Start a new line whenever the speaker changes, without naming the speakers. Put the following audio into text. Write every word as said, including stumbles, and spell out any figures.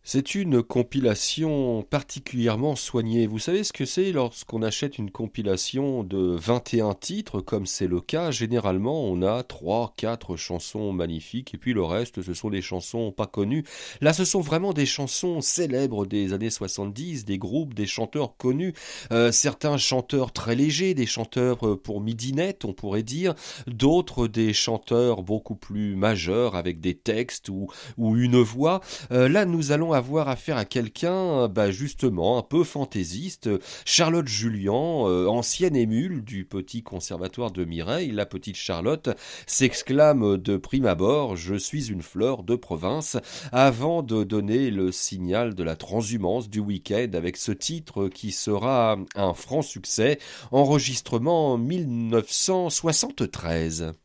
C'est une compilation particulièrement soignée. Vous savez ce que c'est lorsqu'on achète une compilation de vingt et un titres, comme c'est le cas, généralement on a trois, quatre chansons magnifiques et puis le reste ce sont des chansons pas connues. Là ce sont vraiment des chansons célèbres des années soixante-dix, des groupes, des chanteurs connus, euh, certains chanteurs très légers, des chanteurs euh, pour midinette on pourrait dire, d'autres des chanteurs beaucoup plus majeurs avec des textes ou, ou une voix. Euh, là, nous allons avoir affaire à quelqu'un, bah, justement, un peu fantaisiste, Charlotte Julien, euh, ancienne émule du petit conservatoire de Mireille. La petite Charlotte s'exclame de prime abord: «Je suis une fleur de province», avant de donner le signal de la transhumance du week-end avec ce titre qui sera un franc succès, enregistrement en mille neuf cent soixante-treize.